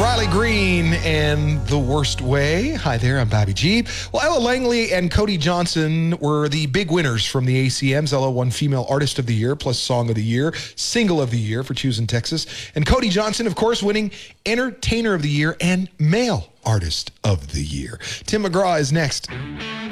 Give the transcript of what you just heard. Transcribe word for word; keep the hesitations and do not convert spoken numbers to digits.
Riley Green and The Worst Way. Hi there, I'm Bobby G. Well, Ella Langley and Cody Johnson were the big winners from the A C Ms. Ella won Female Artist of the Year plus Song of the Year, Single of the Year for Choosing Texas. And Cody Johnson, of course, winning Entertainer of the Year and Male Artist of the Year. Tim McGraw is next.